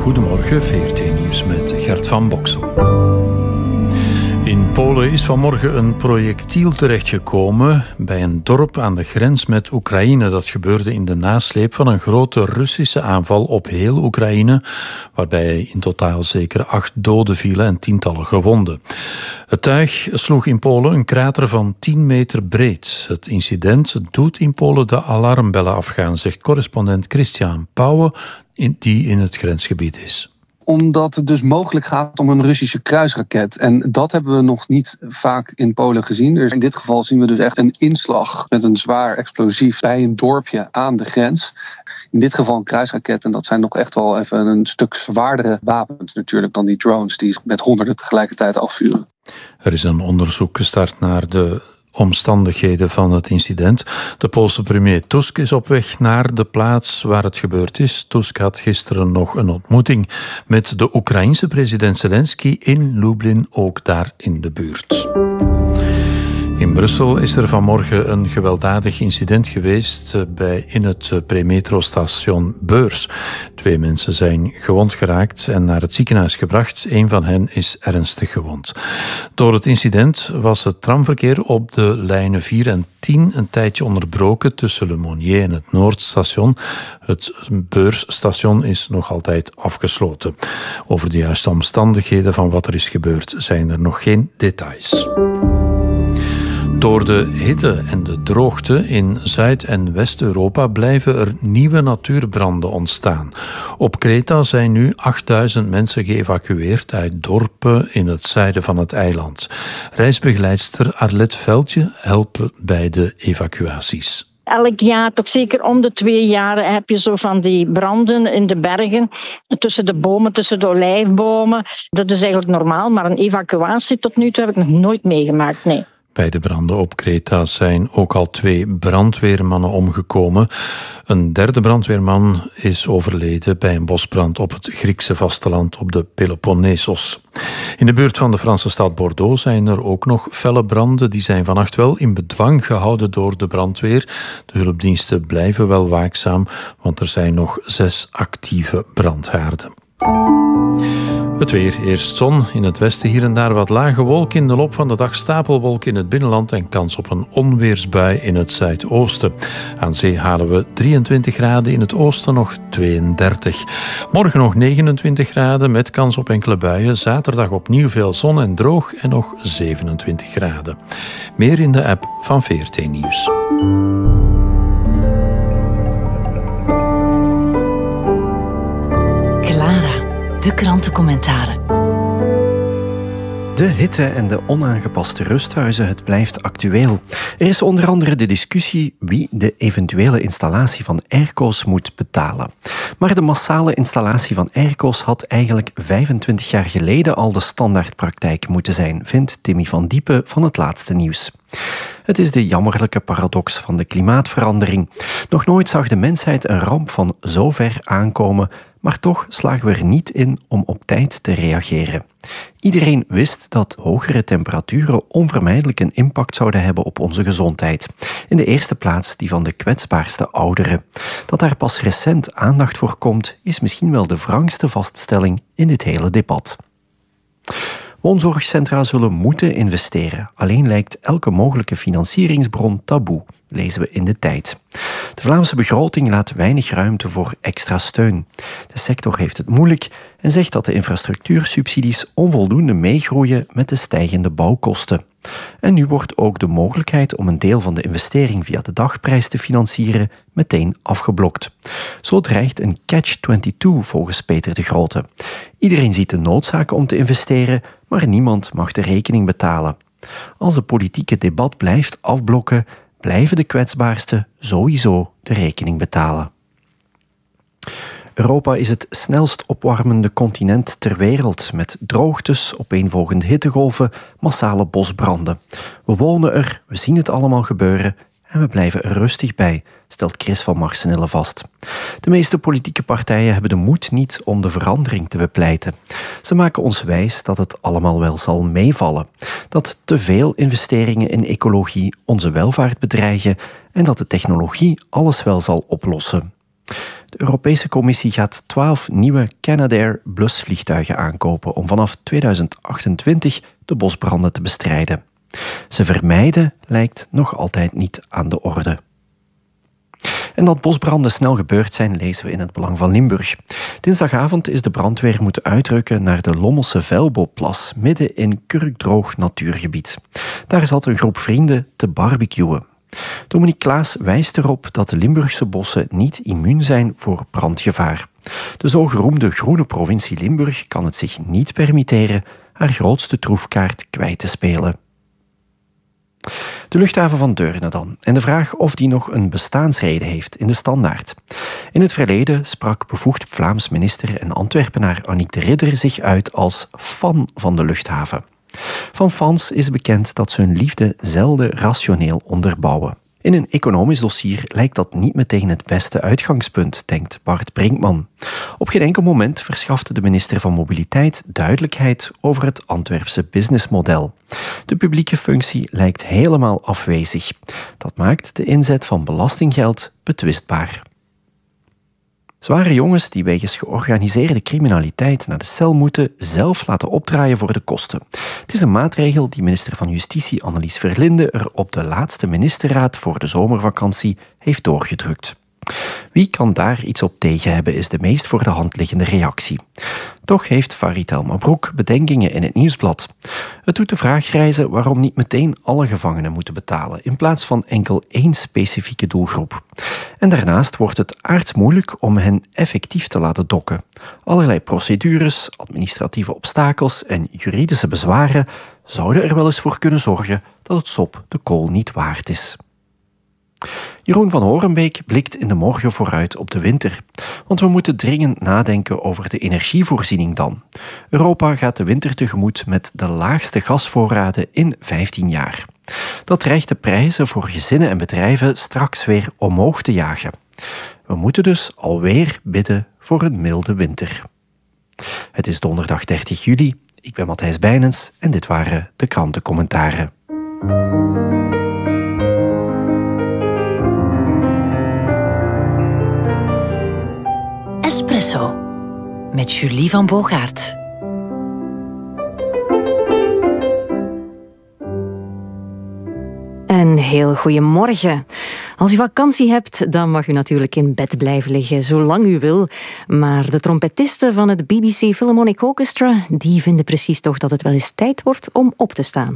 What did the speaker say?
Goedemorgen, VRT Nieuws met Gert van Boksel. In Polen is vanmorgen een projectiel terechtgekomen bij een dorp aan de grens met Oekraïne. Dat gebeurde in de nasleep van een grote Russische aanval op heel Oekraïne, waarbij in totaal zeker 8 doden vielen en tientallen gewonden. Het tuig sloeg in Polen een krater van 10 meter breed. Het incident doet in Polen de alarmbellen afgaan, zegt correspondent Christian Pauwen, die in het grensgebied is. Omdat het dus mogelijk gaat om een Russische kruisraket. En dat hebben we nog niet vaak in Polen gezien. Dus in dit geval zien we dus echt een inslag met een zwaar explosief bij een dorpje aan de grens. In dit geval een kruisraket. En dat zijn nog echt wel even een stuk zwaardere wapens natuurlijk dan die drones die met honderden tegelijkertijd afvuren. Er is een onderzoek gestart naar de omstandigheden van het incident. De Poolse premier Tusk is op weg naar de plaats waar het gebeurd is. Tusk had gisteren nog een ontmoeting met de Oekraïense president Zelensky in Lublin, ook daar in de buurt. In Brussel is er vanmorgen een gewelddadig incident geweest in het premetrostation Beurs. 2 mensen zijn gewond geraakt en naar het ziekenhuis gebracht. 1 van hen is ernstig gewond. Door het incident was het tramverkeer op de lijnen 4 en 10 een tijdje onderbroken tussen Le Monnier en het Noordstation. Het Beursstation is nog altijd afgesloten. Over de juiste omstandigheden van wat er is gebeurd zijn er nog geen details. Door de hitte en de droogte in Zuid- en West-Europa blijven er nieuwe natuurbranden ontstaan. Op Kreta zijn nu 8000 mensen geëvacueerd uit dorpen in het zuiden van het eiland. Reisbegeleidster Arlette Veldje helpt bij de evacuaties. Elk jaar, toch zeker om de 2 jaar, heb je zo van die branden in de bergen. Tussen de bomen, tussen de olijfbomen. Dat is eigenlijk normaal, maar een evacuatie tot nu toe heb ik nog nooit meegemaakt, nee. Bij de branden op Kreta zijn ook al 2 brandweermannen omgekomen. Een 3e brandweerman is overleden bij een bosbrand op het Griekse vasteland op de Peloponnesos. In de buurt van de Franse stad Bordeaux zijn er ook nog felle branden. Die zijn vannacht wel in bedwang gehouden door de brandweer. De hulpdiensten blijven wel waakzaam, want er zijn nog 6 actieve brandhaarden. Het weer, eerst zon, in het westen hier en daar wat lage wolken, in de loop van de dag stapelwolken in het binnenland en kans op een onweersbui in het zuidoosten. Aan zee halen we 23 graden, in het oosten nog 32. Morgen nog 29 graden met kans op enkele buien. Zaterdag opnieuw veel zon en droog en nog 27 graden. Meer in de app van VRT Nieuws. De krantencommentaren. De hitte en de onaangepaste rusthuizen, het blijft actueel. Er is onder andere de discussie wie de eventuele installatie van airco's moet betalen. Maar de massale installatie van airco's had eigenlijk 25 jaar geleden al de standaardpraktijk moeten zijn, vindt Timmy van Diepen van Het Laatste Nieuws. Het is de jammerlijke paradox van de klimaatverandering. Nog nooit zag de mensheid een ramp van zo ver aankomen, maar toch slagen we er niet in om op tijd te reageren. Iedereen wist dat hogere temperaturen onvermijdelijk een impact zouden hebben op onze gezondheid. In de eerste plaats die van de kwetsbaarste ouderen. Dat daar pas recent aandacht voor komt, is misschien wel de wrangste vaststelling in dit hele debat. Woonzorgcentra zullen moeten investeren. Alleen lijkt elke mogelijke financieringsbron taboe, lezen we in De Tijd. De Vlaamse begroting laat weinig ruimte voor extra steun. De sector heeft het moeilijk en zegt dat de infrastructuursubsidies onvoldoende meegroeien met de stijgende bouwkosten. En nu wordt ook de mogelijkheid om een deel van de investering via de dagprijs te financieren meteen afgeblokt. Zo dreigt een catch-22 volgens Peter de Grote. Iedereen ziet de noodzaak om te investeren, maar niemand mag de rekening betalen. Als het politieke debat blijft afblokken, blijven de kwetsbaarsten sowieso de rekening betalen. Europa is het snelst opwarmende continent ter wereld, met droogtes, opeenvolgende hittegolven, massale bosbranden. We wonen er, we zien het allemaal gebeuren en we blijven er rustig bij, stelt Chris van Marsenille vast. De meeste politieke partijen hebben de moed niet om de verandering te bepleiten. Ze maken ons wijs dat het allemaal wel zal meevallen, dat te veel investeringen in ecologie onze welvaart bedreigen en dat de technologie alles wel zal oplossen. De Europese Commissie gaat 12 nieuwe Canadair blusvliegtuigen aankopen om vanaf 2028 de bosbranden te bestrijden. Ze vermijden lijkt nog altijd niet aan de orde. En dat bosbranden snel gebeurd zijn, lezen we in het Belang van Limburg. Dinsdagavond is de brandweer moeten uitrukken naar de Lommelse Velboplas, midden in kurkdroog natuurgebied. Daar zat een groep vrienden te barbecuen. Dominique Klaas wijst erop dat de Limburgse bossen niet immuun zijn voor brandgevaar. De zogeroemde groene provincie Limburg kan het zich niet permitteren haar grootste troefkaart kwijt te spelen. De luchthaven van Deurne dan, en de vraag of die nog een bestaansreden heeft in de standaard. In het verleden sprak bevoegd Vlaams minister en Antwerpenaar Annick de Ridder zich uit als fan van de luchthaven. Van fans is bekend dat ze hun liefde zelden rationeel onderbouwen. In een economisch dossier lijkt dat niet meteen het beste uitgangspunt, denkt Bart Brinkman. Op geen enkel moment verschafte de minister van Mobiliteit duidelijkheid over het Antwerpse businessmodel. De publieke functie lijkt helemaal afwezig. Dat maakt de inzet van belastinggeld betwistbaar. Zware jongens die wegens georganiseerde criminaliteit naar de cel moeten zelf laten opdraaien voor de kosten. Het is een maatregel die minister van Justitie Annelies Verlinde er op de laatste ministerraad voor de zomervakantie heeft doorgedrukt. Wie kan daar iets op tegen hebben, is de meest voor de hand liggende reactie. Toch heeft Farid El Mabrouk bedenkingen in het Nieuwsblad. Het doet de vraag rijzen waarom niet meteen alle gevangenen moeten betalen, in plaats van enkel één specifieke doelgroep. En daarnaast wordt het aardsmoeilijk om hen effectief te laten dokken. Allerlei procedures, administratieve obstakels en juridische bezwaren zouden er wel eens voor kunnen zorgen dat het sop de kool niet waard is. Jeroen van Horenbeek blikt in de morgen vooruit op de winter. Want we moeten dringend nadenken over de energievoorziening dan. Europa gaat de winter tegemoet met de laagste gasvoorraden in 15 jaar. Dat dreigt de prijzen voor gezinnen en bedrijven straks weer omhoog te jagen. We moeten dus alweer bidden voor een milde winter. Het is donderdag 30 juli. Ik ben Matthijs Bijnens en dit waren de krantencommentaren. Espresso met Julie van Boogaert. Een heel goeiemorgen. Als u vakantie hebt, dan mag u natuurlijk in bed blijven liggen, zolang u wil. Maar de trompetisten van het BBC Philharmonic Orchestra, die vinden precies toch dat het wel eens tijd wordt om op te staan.